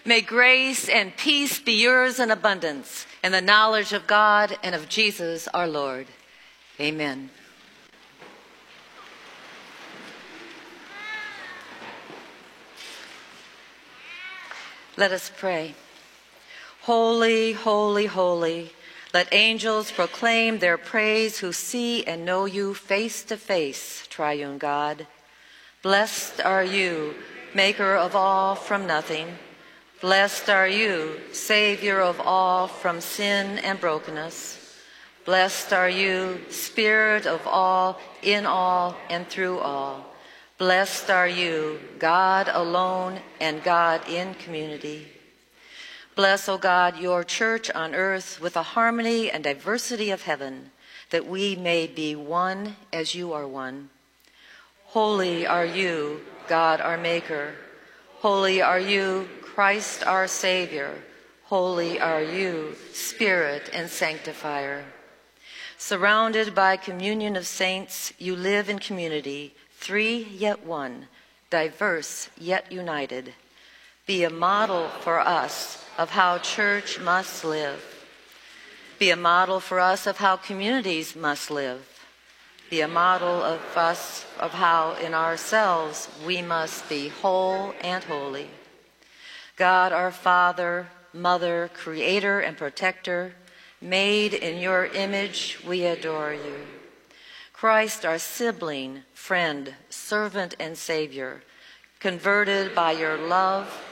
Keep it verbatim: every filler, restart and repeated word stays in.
May grace and peace be yours in abundance in the knowledge of God and of Jesus our Lord. Amen. Let us pray. Holy, holy, holy, let angels proclaim their praise who see and know you face to face, triune God. Blessed are you, maker of all from nothing. Blessed are you, Savior of all from sin and brokenness. Blessed are you, Spirit of all, in all, and through all. Blessed are you, God alone and God in community. Bless, O God, your church on earth with the harmony and diversity of heaven, that we may be one as you are one. Holy are you, God our Maker. Holy are you, Christ our Savior. Holy are you, Spirit and Sanctifier. Surrounded by communion of saints, you live in community, three yet one, diverse yet united. Be a model for us of how church must live. Be a model for us of how communities must live. Be a model of us of how in ourselves we must be whole and holy. God our Father, Mother, Creator and Protector, made in your image, we adore you. Christ our sibling, friend, servant, and Savior, converted by your love,